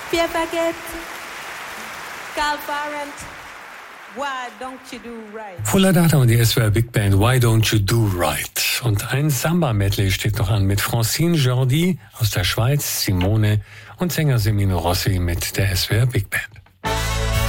Fear forget. Carl Farrant. Why don't you do right? Fuller Data und die SWR Big Band Why Don't You Do Right. Und ein Samba-Medley steht noch an mit Francine Jordi aus der Schweiz, Simone und Sänger Semino Rossi mit der SWR Big Band.